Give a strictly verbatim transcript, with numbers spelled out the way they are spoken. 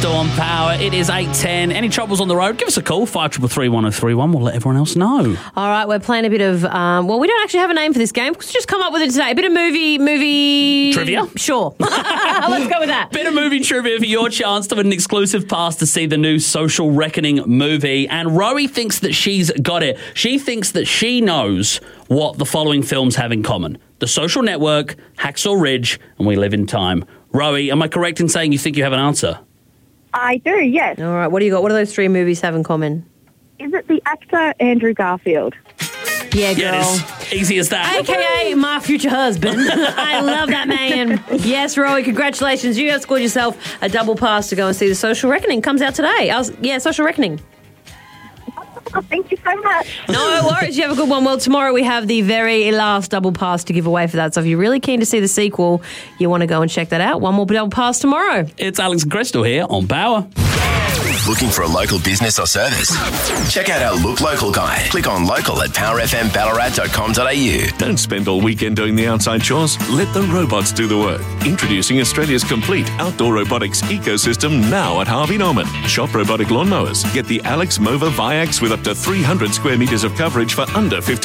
On Power. It is eight ten. Any troubles on the road, give us a call, five three three, one oh three one. We'll let everyone else know. All right, we're playing a bit of, um, well, we don't actually have a name for this game. Let's just come up with it today. A bit of movie, movie... Trivia? Sure. Let's go with that. Bit of movie trivia for your chance to win an exclusive pass to see the new Social Reckoning movie. And Rowie thinks that she's got it. She thinks that she knows what the following films have in common. The Social Network, Hacksaw Ridge, and We Live in Time. Rowie, am I correct in saying you think you have an answer? I do, yes. All right, what do you got? What do those three movies have in common? Is it the actor Andrew Garfield? Yeah, girl. Yeah, it is. Easy as that. A K A my future husband. I love that man. Yes, Rowie, congratulations. You have scored yourself a double pass to go and see The Social Reckoning. Comes out today. I was, yeah, Social Reckoning. Oh, thank you so much. No worries. You have a good one. Well, tomorrow we have the very last double pass to give away for that. So if you're really keen to see the sequel, you want to go and check that out. One more double pass tomorrow. It's Alex and Crystal here on Power. Looking for a local business or service? Check out our Look Local guide. Click on local at power f m ballarat dot com dot a u. Don't spend all weekend doing the outside chores. Let the robots do the work. Introducing Australia's complete outdoor robotics ecosystem now at Harvey Norman. Shop robotic lawnmowers. Get the Alex Mova Viax with up to three hundred square metres of coverage for under fifty